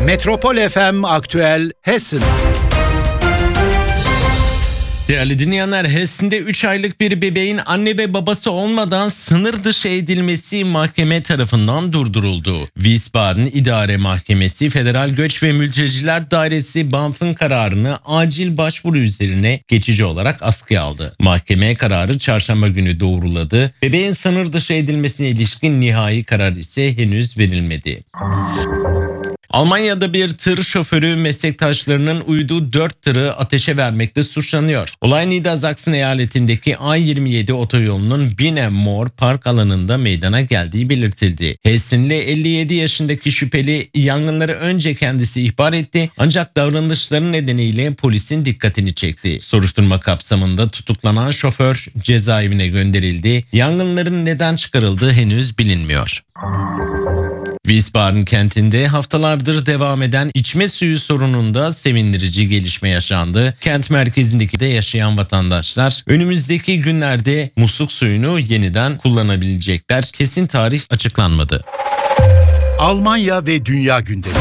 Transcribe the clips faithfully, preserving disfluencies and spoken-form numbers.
Metropol F M Aktüel Hessen. Değerli dinleyenler, Hessen'de üç aylık bir bebeğin anne ve babası olmadan sınır dışı edilmesi mahkeme tarafından durduruldu. Wiesbaden İdare Mahkemesi Federal Göç ve Mülteciler Dairesi B A M F'ın kararını acil başvuru üzerine geçici olarak askıya aldı. Mahkeme kararı çarşamba günü doğruladı. Bebeğin sınır dışı edilmesine ilişkin nihai karar ise henüz verilmedi. Almanya'da bir tır şoförü meslektaşlarının uyduğu dört tırı ateşe vermekle suçlanıyor. Olay Niedersachsen eyaletindeki A yirmi yedi otoyolunun Biene-Moor park alanında meydana geldiği belirtildi. Hessenli elli yedi yaşındaki şüpheli yangınları önce kendisi ihbar etti, ancak davranışları nedeniyle polisin dikkatini çekti. Soruşturma kapsamında tutuklanan şoför cezaevine gönderildi. Yangınların neden çıkarıldığı henüz bilinmiyor. Wiesbaden kentinde haftalardır devam eden içme suyu sorununda sevindirici gelişme yaşandı. Kent merkezindeki de yaşayan vatandaşlar önümüzdeki günlerde musluk suyunu yeniden kullanabilecekler. Kesin tarih açıklanmadı. Almanya ve dünya gündemi.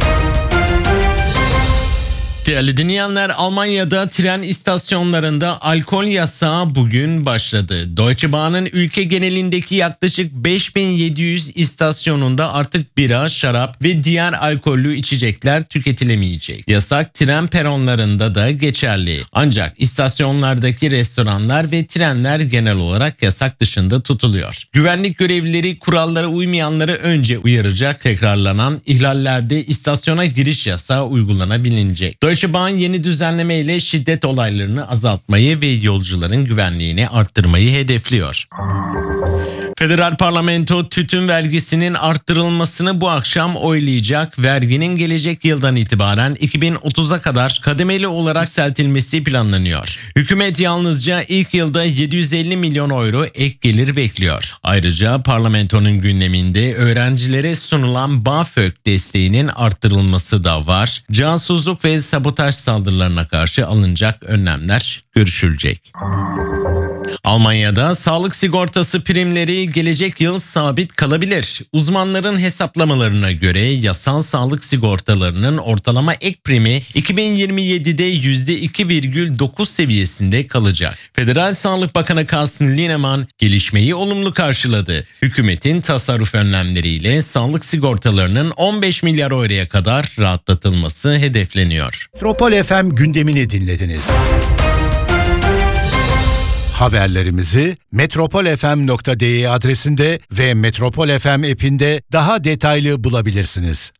Değerli dinleyenler, Almanya'da tren istasyonlarında alkol yasağı bugün başladı. Deutsche Bahn'ın ülke genelindeki yaklaşık beş bin yedi yüz istasyonunda artık bira, şarap ve diğer alkollü içecekler tüketilemeyecek. Yasak tren peronlarında da geçerli. Ancak istasyonlardaki restoranlar ve trenler genel olarak yasak dışında tutuluyor. Güvenlik görevlileri kurallara uymayanları önce uyaracak. Tekrarlanan ihlallerde istasyona giriş yasağı uygulanabilecek. Deutsche Bahn yeni düzenleme ile şiddet olaylarını azaltmayı ve yolcuların güvenliğini arttırmayı hedefliyor. Federal Parlamento tütün vergisinin arttırılmasını bu akşam oylayacak. Verginin gelecek yıldan itibaren iki bin otuza kadar kademeli olarak yükseltilmesi planlanıyor. Hükümet yalnızca ilk yılda yedi yüz elli milyon euro ek gelir bekliyor. Ayrıca parlamentonun gündeminde öğrencilere sunulan BAföG desteğinin arttırılması da var. Casusluk ve sabotaj saldırılarına karşı alınacak önlemler görüşülecek. Almanya'da sağlık sigortası primleri gelecek yıl sabit kalabilir. Uzmanların hesaplamalarına göre yasal sağlık sigortalarının ortalama ek primi iki bin yirmi yedide yüzde iki virgül dokuz seviyesinde kalacak. Federal Sağlık Bakanı Carsten Linnemann gelişmeyi olumlu karşıladı. Hükümetin tasarruf önlemleriyle sağlık sigortalarının on beş milyar euroya kadar rahatlatılması hedefleniyor. Metropol F M gündemini dinlediniz. Haberlerimizi metropol f m nokta d e adresinde ve Metropol F M app'inde daha detaylı bulabilirsiniz.